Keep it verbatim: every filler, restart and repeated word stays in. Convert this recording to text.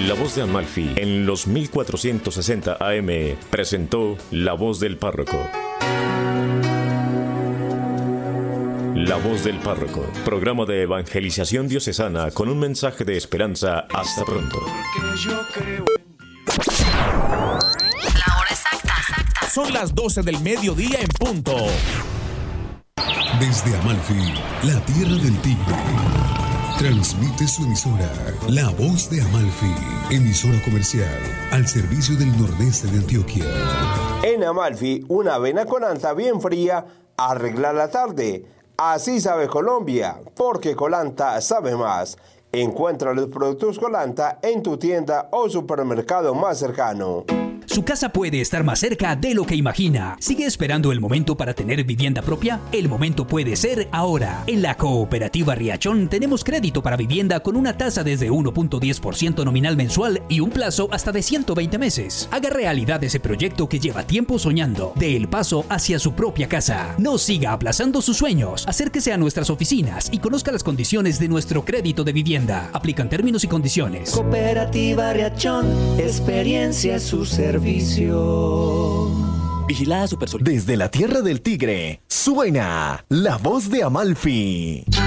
La Voz de Amalfi, en los mil cuatrocientos sesenta A M, presentó La Voz del Párroco. La Voz del Párroco, programa de evangelización diocesana con un mensaje de esperanza. Hasta pronto. La hora exacta. Son las doce del mediodía en punto. Desde Amalfi, la tierra del tigre, transmite su emisora, La Voz de Amalfi, emisora comercial al servicio del nordeste de Antioquia. En Amalfi, una avena con anta bien fría arregla la tarde. Así sabe Colombia, porque Colanta sabe más. Encuentra los productos Colanta en tu tienda o supermercado más cercano. Su casa puede estar más cerca de lo que imagina. ¿Sigue esperando el momento para tener vivienda propia? El momento puede ser ahora. En la Cooperativa Riachón tenemos crédito para vivienda con una tasa desde uno punto diez por ciento nominal mensual y un plazo hasta de ciento veinte meses. Haga realidad ese proyecto que lleva tiempo soñando. Dé el paso hacia su propia casa. No siga aplazando sus sueños. Acérquese a nuestras oficinas y conozca las condiciones de nuestro crédito de vivienda. Aplican términos y condiciones. Cooperativa Riachón, experiencia es su servicio. Vigilada Supersol. Desde la tierra del tigre, suena La Voz de Amalfi.